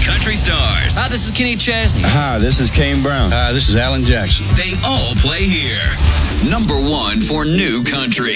country stars. Hi, this is Kenny Chesney. Hi, this is Kane Brown. Hi, this is Alan Jackson. They all play here. Number one for new country.